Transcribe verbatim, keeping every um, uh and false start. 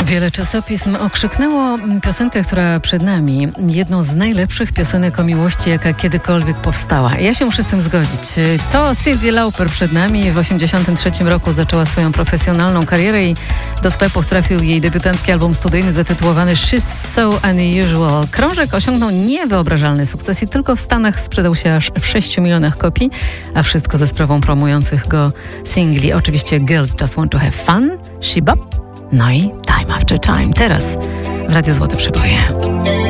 Wiele czasopism okrzyknęło piosenkę, która przed nami, jedną z najlepszych piosenek o miłości, jaka kiedykolwiek powstała. Ja się muszę z tym zgodzić. To Cyndi Lauper przed nami. W osiemdziesiątym trzecim roku zaczęła swoją profesjonalną karierę i do sklepów trafił jej debiutancki album studyjny zatytułowany She's So Unusual. Krążek osiągnął niewyobrażalny sukces i tylko w Stanach sprzedał się aż w sześciu milionach kopii, a wszystko ze sprawą promujących go singli. Oczywiście Girls Just Want to Have Fun, She Bop, no i Time After Time. Teraz w Radiu Złote Przeboje.